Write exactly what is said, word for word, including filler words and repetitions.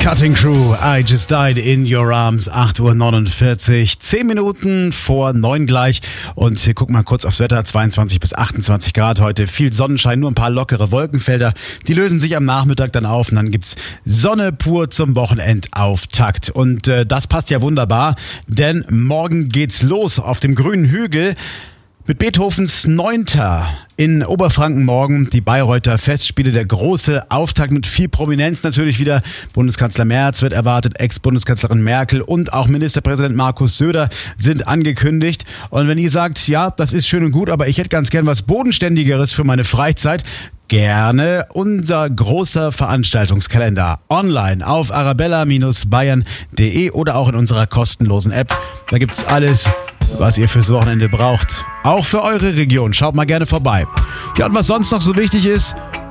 Cutting Crew, I Just Died in Your Arms, acht Uhr neunundvierzig, zehn Minuten vor neun gleich. Und wir gucken mal kurz aufs Wetter, zweiundzwanzig bis achtundzwanzig Grad heute, viel Sonnenschein, nur ein paar lockere Wolkenfelder. Die lösen sich am Nachmittag dann auf und dann gibt's Sonne pur zum Wochenendauftakt. Und äh, das passt ja wunderbar, denn morgen geht's los auf dem grünen Hügel. Mit Beethovens Neunter in Oberfranken morgen die Bayreuther Festspiele, der große Auftakt mit viel Prominenz natürlich wieder. Bundeskanzler Merz wird erwartet, Ex-Bundeskanzlerin Merkel und auch Ministerpräsident Markus Söder sind angekündigt. Und wenn ihr sagt, ja, das ist schön und gut, aber ich hätte ganz gern was Bodenständigeres für meine Freizeit, gerne unser großer Veranstaltungskalender online auf arabella Bindestrich bayern Punkt de oder auch in unserer kostenlosen App. Da gibt's alles, was ihr fürs Wochenende braucht. Auch für eure Region. Schaut mal gerne vorbei. Ja, und was sonst noch so wichtig ist,